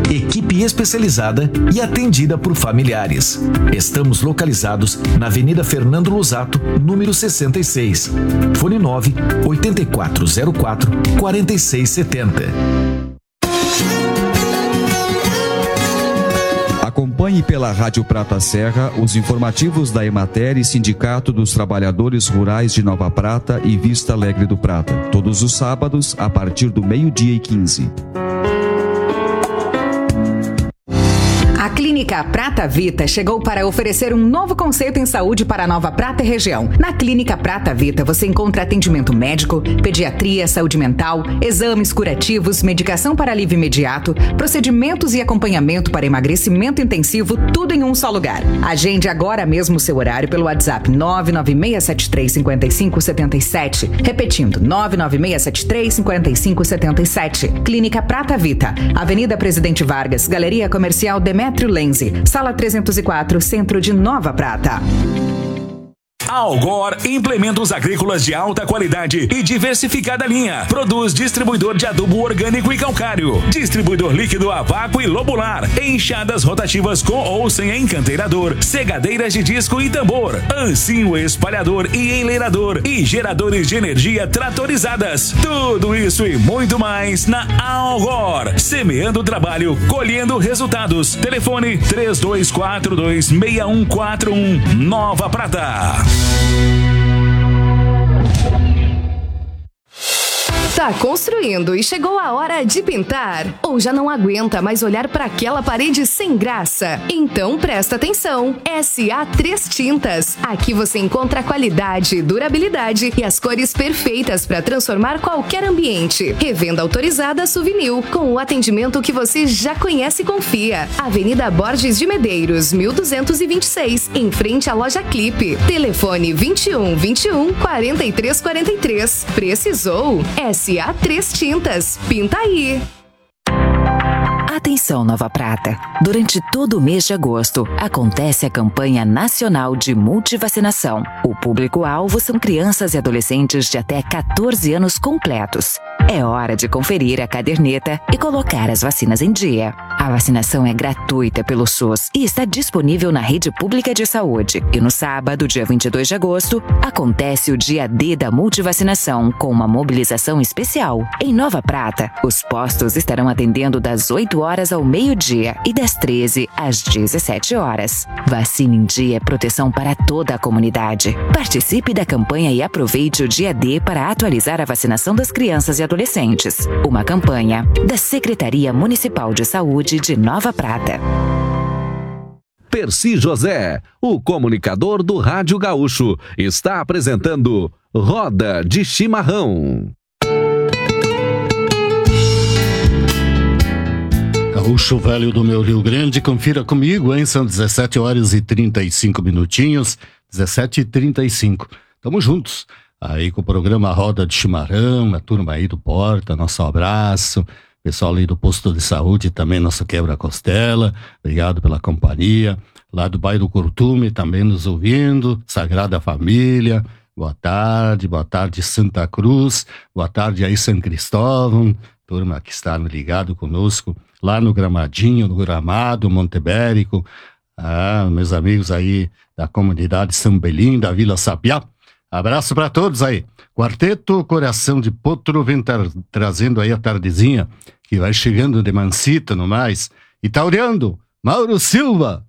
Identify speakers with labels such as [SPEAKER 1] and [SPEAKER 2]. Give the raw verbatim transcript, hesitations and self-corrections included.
[SPEAKER 1] equipe especializada e atendida por familiares. Estamos localizados na Avenida Fernando Lusato, número sessenta e seis. Fone nove oito quatro zero quatro quatro seis sete zero.
[SPEAKER 2] Acompanhe pela Rádio Prata Serra os informativos da Emater e Sindicato dos Trabalhadores Rurais de Nova Prata e Vista Alegre do Prata, todos os sábados a partir do meio-dia e quinze.
[SPEAKER 3] A Clínica Prata Vita chegou para oferecer um novo conceito em saúde para a Nova Prata e região. Na Clínica Prata Vita você encontra atendimento médico, pediatria, saúde mental, exames curativos, medicação para alívio imediato, procedimentos e acompanhamento para emagrecimento intensivo, tudo em um só lugar. Agende agora mesmo o seu horário pelo WhatsApp nove nove seis sete três cinco cinco sete sete. Repetindo, nove nove seis sete três cinco cinco sete sete. Clínica Prata Vita, Avenida Presidente Vargas, Galeria Comercial Demétrio Lenze, Sala trezentos e quatro, Centro de Nova Prata.
[SPEAKER 4] Algor Implementos Agrícolas de alta qualidade e diversificada linha. Produz distribuidor de adubo orgânico e calcário, distribuidor líquido a vácuo e lobular, enxadas rotativas com ou sem encanteirador, segadeiras de disco e tambor, ancinho espalhador e enleirador e geradores de energia tratorizadas. Tudo isso e muito mais na Algor. Semeando trabalho, colhendo resultados. Telefone três dois quatro dois seis um quatro um. Nova Prata.
[SPEAKER 5] Tá construindo e chegou a hora de pintar? Ou já não aguenta mais olhar para aquela parede sem graça? Então presta atenção! S A três Tintas. Aqui você encontra qualidade, durabilidade e as cores perfeitas para transformar qualquer ambiente. Revenda autorizada Souvenir, com o atendimento que você já conhece e confia. Avenida Borges de Medeiros, mil duzentos e vinte e seis, em frente à loja Clipe. Telefone vinte e um, vinte e um, quarenta e três, quarenta e três. Precisou? S A três Tintas. Pinta aí!
[SPEAKER 6] Atenção, Nova Prata! Durante todo o mês de agosto, acontece a campanha nacional de multivacinação. O público-alvo são crianças e adolescentes de até quatorze anos completos. É hora de conferir a caderneta e colocar as vacinas em dia. A vacinação é gratuita pelo SUS e está disponível na rede pública de saúde. E no sábado, dia vinte e dois de agosto, acontece o dia D da multivacinação com uma mobilização especial. Em Nova Prata, os postos estarão atendendo das oito horas ao meio-dia e das treze às dezessete horas. Vacina em dia é proteção para toda a comunidade. Participe da campanha e aproveite o dia D para atualizar a vacinação das crianças e adolescentes. Uma campanha da Secretaria Municipal de Saúde de Nova Prata.
[SPEAKER 7] Percy José, o comunicador do Rádio Gaúcho, está apresentando Roda de Chimarrão.
[SPEAKER 8] Gaúcho Velho do meu Rio Grande, confira comigo, hein? São dezessete horas e trinta e cinco minutinhos, dezessete e trinta e cinco. Tamo juntos aí com o programa Roda de Chimarrão, a turma aí do Porta, nosso abraço. Pessoal ali do posto de saúde também, nosso quebra-costela, obrigado pela companhia. Lá do bairro do Curtume também nos ouvindo, Sagrada Família, boa tarde, boa tarde Santa Cruz, boa tarde aí São Cristóvão, turma que está ligado conosco, lá no Gramadinho, no Gramado, Montebérico, ah, meus amigos aí da comunidade São Belim, da Vila Sabiá. Abraço para todos aí. Quarteto Coração de Potro vem tra- trazendo aí a tardezinha, que vai chegando de mansita no mais. E taureando, Mauro Silva.